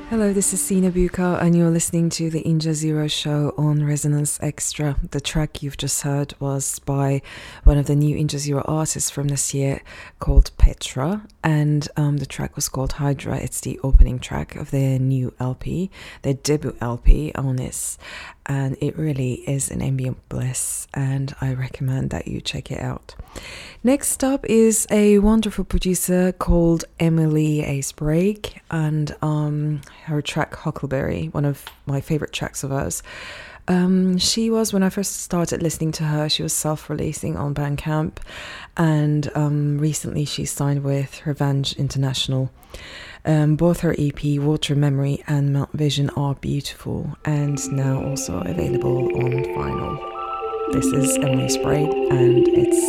Hello, this is Sina Buka, and you're listening to the Inja Zero show on Resonance Extra. The track you've just heard was by one of the new Inja Zero artists from this year called Petra, and the track was called Hydra. It's the opening track of their new LP, their debut LP, Onis, and it really is an ambient bliss, and I recommend that you check it out. Next up is a wonderful producer called Emily Acebrake, and her track Huckleberry, one of my favorite tracks of hers. She was, when I first started listening to her, she was self-releasing on Bandcamp, and recently she signed with Revenge International. Both her EP, Water Memory and Mount Vision, are beautiful and now also available on vinyl. This is Emily Sprague, and it's